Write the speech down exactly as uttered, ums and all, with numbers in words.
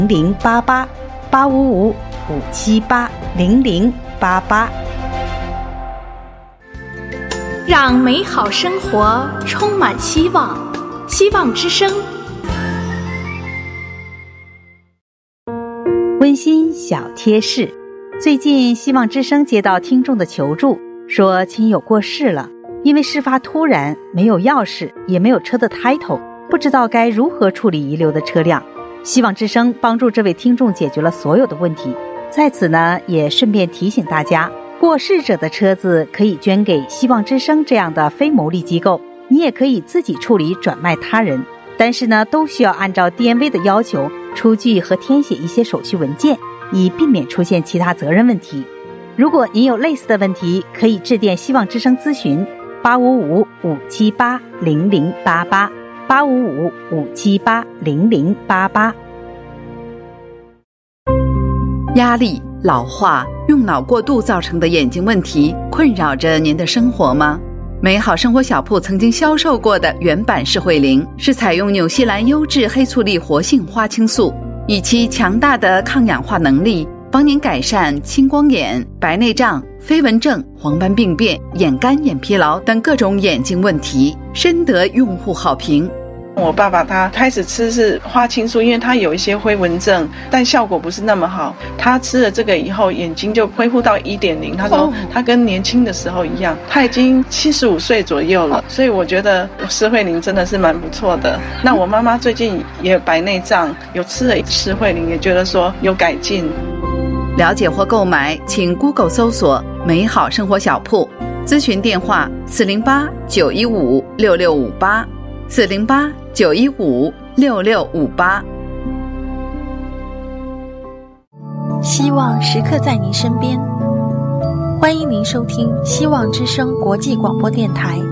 零八八八五五五七八零零八八。 让美好生活充满希望，希望之声。 温馨小贴士：最近希望之声接到听众的求助，说亲友过世了，因为事发突然，没有钥匙，也没有车的 title， 不知道该如何处理遗留的车辆。希望之声帮助这位听众解决了所有的问题。在此呢，也顺便提醒大家，过世者的车子可以捐给希望之声这样的非牟利机构，你也可以自己处理转卖他人，但是呢，都需要按照 D N V 的要求出具和填写一些手续文件，以避免出现其他责任问题。如果您有类似的问题，可以致电希望之声咨询八五五五七八零零八八八五五五七八零零八八。 压力、老化、用脑过度造成的眼睛问题困扰着您的生活吗？美好生活小铺曾经销售过的原版视慧灵是采用纽西兰优质黑醋栗活性花青素，以其强大的抗氧化能力，帮您改善青光眼、白内障、飞蚊症、黄斑病变、眼干眼疲劳等各种眼睛问题，深得用户好评。 我爸爸他开始吃是花青素，因为他有一些灰蚊症，但效果不是那么好。他吃了这个以后，眼睛就恢复到 一点零， 他说他跟年轻的时候一样。他已经七十五岁左右了，所以我觉得视慧灵真的是蛮不错的。那我妈妈最近也有白内障，有吃了视慧灵，也觉得说有改进。 了解或购买请 Google 搜索美好生活小铺，咨询电话四零八九一五六六五八四零八九一五六六五八。 希望时刻在您身边，欢迎您收听希望之声国际广播电台